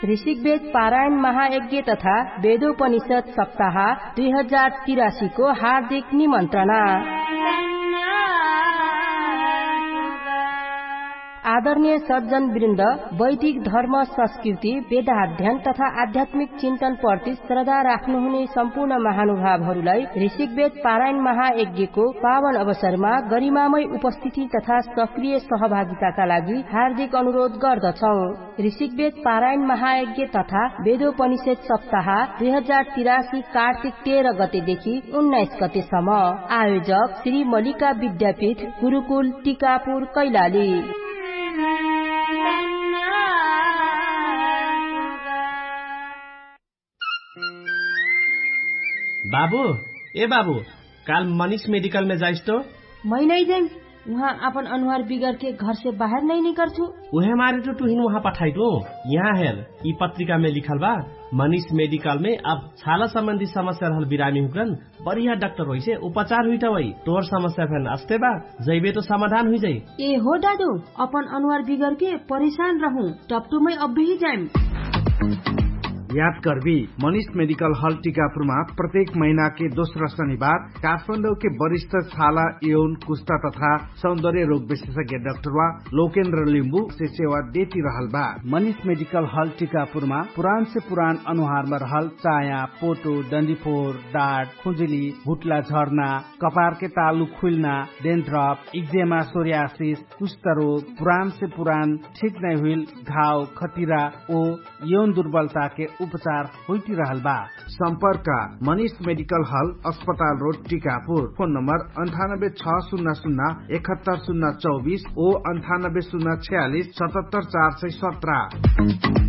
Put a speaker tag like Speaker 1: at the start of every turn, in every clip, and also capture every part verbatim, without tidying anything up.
Speaker 1: ऋषिकवेद पारायण महायज्ञ तथा वेदोपनिषद सप्ताह दुई हजार तिरासी को हार्दिक निमन्त्रणा। आदरणीय सज्जन वृन्द, वैदिक धर्म संस्कृति वेदाध्ययन तथा आध्यात्मिक चिन्तन प्रति श्रद्धा राख्नुहुने सम्पूर्ण महानुभावहरूलाई ऋषिकवेद पारायण महायज्ञको पावन अवसरमा गरिमामय उपस्थिति तथा सक्रिय सहभागिताका लागि हार्दिक अनुरोध गर्दछौ। ऋषिकवेद पारायण महायज्ञ तथा वेदोपनिषद सप्ताह दुई हजार तिरासी कार्तिक तेह्र गतेदेखि उन्नाइस गतेसम्म। आयोजक श्री मल्लिका विद्यापीठ, गुरुकुल, टिकापुर, कैलाली।
Speaker 2: बाबू, ए बाबू, काल मनीष मेडिकल में जाइस तो?
Speaker 1: मैं नहीं जाऊँ, वहाँ अपन अनुहार बिगड़ के घर से बाहर नहीं निकल छू।
Speaker 2: उहे मारे तो तुहिन वहाँ पठाई दो। यहाँ हेर, ई पत्रिका में लिखल बा, मनीष मेडिकल में अब छाला संबंधी समस्या रहल बिरामी हुकन बढ़िया डॉक्टर होई से उपचार हुई वही तोर समस्या फैन अस्ते बा जैबे तो समाधान हुई जाये।
Speaker 1: ए हो दादू, अपन अनुहार बिगड़ के परेशान रहूं, टपटू में अब भी जाए।
Speaker 3: याद करबी, मनीष मेडिकल हॉल टीकापुरमा प्रत्येक महीना के दोस्रो शनिबार काठमाडौँ के वरिष्ठ छाला, यौन, कुष्ठा तथा सौंदर्य रोग विशेषज्ञ डाक्टर वा लोकेन्द्र लिम्बू से सेवा देती रहल बा। मनीष मेडिकल हॉल टीकापुरमा पुरान से पुरान अनुहारमा रहल चाया, पोटो, डन्डीफोर, डाँट, खुजुली, भुटला झर्ना, कपार के तालु खुल्ना, डेन्ड्रप, इक्जेमा, सोरियासिस, कुष्ठ रोग, पुरान से पुरान ठीक नहीं हुई घाव, खटिरा ओ यौन दुर्बलता के उपचार होती रहल बा। संपर्क मनीष मेडिकल हॉल, अस्पताल रोड, टीकापुर। फोन नंबर अंठानब्बे छ शून्य शून्य इकहत्तर शून्य चौबीस ओ अंठानब्बे शून्य छियालीस सतहत्तर चार सय सत्रह।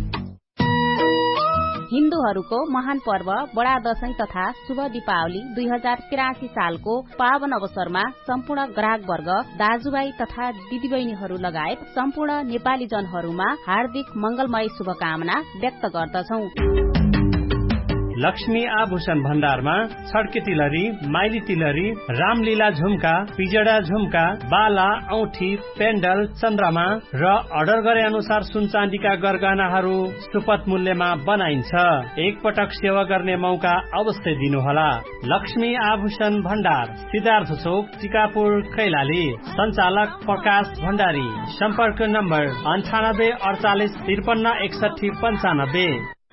Speaker 4: हिन्दूहरूको महान पर्व बडा दशैं तथा शुभ दीपावली दुई हजार तिरासी सालको पावन अवसरमा सम्पूर्ण ग्राहक वर्ग, दाजुभाइ तथा दिदीबहिनीहरू लगायत सम्पूर्ण नेपाली जनहरूमा हार्दिक मंगलमय शुभकामना व्यक्त गर्दछौ।
Speaker 2: लक्ष्मी आभूषण भण्डारमा छड्के तिलरी, माइली तिलरी, रामलीला झुम्का, पिजडा झुम्का, बाला, औठी, पेन्डल, चन्द्रमा र अर्डर गरे अनुसार सुन चाँदीका गरगहनाहरू सुपथ मूल्यमा बनाइन्छ। एक पटक सेवा गर्ने मौका अवश्य दिनुहोला। लक्ष्मी आभूषण भण्डार, सिद्धार्थ चोक, टिकापुर, कैलाली। सञ्चालक प्रकाश भण्डारी। सम्पर्क नम्बर अन्ठानब्बे अडचालिस त्रिपन्न एकसठी पञ्चानब्बे।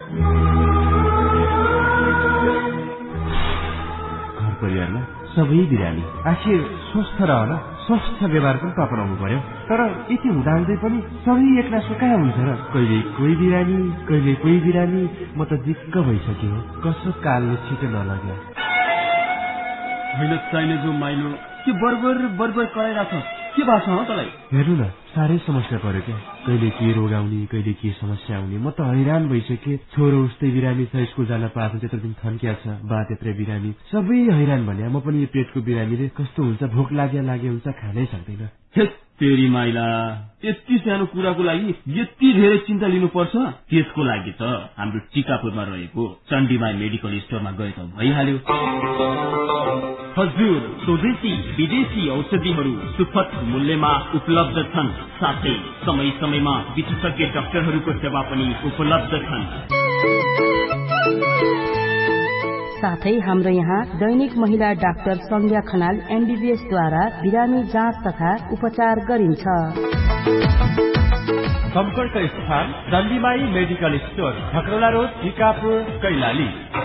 Speaker 5: परिवारमा सबै बिरामी आखिर स्वस्थ रहन स्वस्थ व्यवहार पनि अपनाउनु पर्यो। तर यति हुँदाहुँदै पनि सबै एकनासो कहाँ हुन्छ र? कहिले कोही बिरामी, कहिले कोही बिरामी। म त दिक्क भइसक्यो, कसो कालले छिटो नलग्यो।
Speaker 6: होइन चाहिने जो माइलो के बर्बर बर्बर कराइराख के भएको हो तलाई?
Speaker 5: हेर्नु न, साह्रै समस्या पर्यो क्या। कहिले के रोग आउने, कहिले के समस्या आउने। म त हैरान भइसके। छोरो उस्तै बिरामी छ, स्कुल जान पाएको त्यत्रो दिन थन्किया छ, बा त्यत्रै बिरामी, सबै हैरान भने। म पनि यो पेटको बिरामीले कस्तो हुन्छ, भोक लाग्या लागे हुन्छ, खानै सक्दैन।
Speaker 6: तेरी माइला, यति सानो कुराको लागि यति धेरै चिन्ता लिनुपर्छ? त्यसको लागि त हाम्रो टिकापुरमा रहेको चण्डीमाई मेडिकल स्टोरमा गए त भइहाल्यो। हजुर, स्वदेशी विदेशी औषधिहरू सुपथ मूल्यमा उपलब्ध छन्। साथै समय समयमा विशेषज्ञ डाक्टरहरूको सेवा पनि उपलब्ध छन्।
Speaker 1: साथै हाम्रो यहाँ दैनिक महिला डाक्टर संज्ञा खनाल एमबीबीएस द्वारा बिरामी जाँच तथा उपचार गरिन्छ।
Speaker 7: सम्पर्क स्थान चण्डीमाई medical store, झकरौला road, Tikapur, Kailali.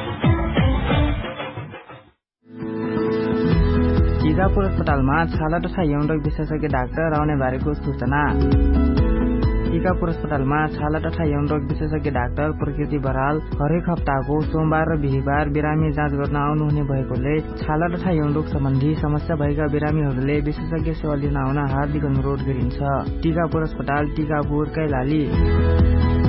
Speaker 8: Tikapur अस्पतालमा छाला तथा यौन रोग विशेषज्ञ डाक्टर आउने बारेको सूचना। टिकापुर अस्पतालमा छाला तथा यौन रोग विशेषज्ञ डाक्टर प्रकृति बराल हरेक हप्ताको सोमबार र बिहिबार बिरामी जाँच गर्न आउनुहुने भएकोले छाला तथा यौन रोग सम्बन्धी समस्या भएका बिरामीहरूले विशेषज्ञ सेवा लिन आउन हार्दिक अनुरोध गरिन्छ। टिकापुर अस्पताल, टिकापुर, कैलाली।